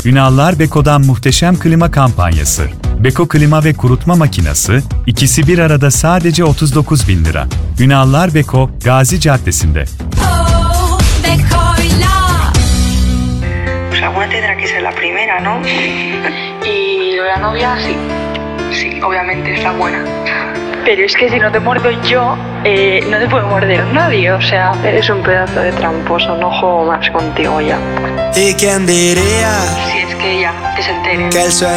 Ünallar Beko'dan muhteşem klima kampanyası. Beko klima ve kurutma makinesi, ikisi bir arada sadece 39.000 lira. Ünallar Beko, Gazi Caddesi'nde. Pues alguna tendrá que ser la primera, ¿no? Y lo de la novia, sí. Sí, obviamente está buena. Pero es que si no te muerdo yo, no te puede morder nadie, o sea... Eres un pedazo de tramposo, no juego más contigo ya. ¿Y quién diría Si es que ella, que se entere. que el sueño